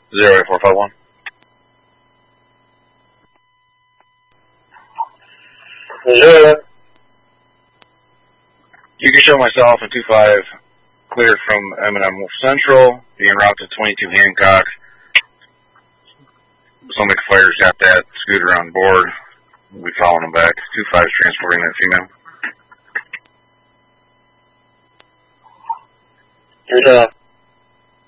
08451. Yeah. You can show myself and 25 clear from M&M Wolf Central, being route to 22 Hancock. Somebody Fire's got that scooter on board. We'll be following them back. 25's transporting that female. Yeah.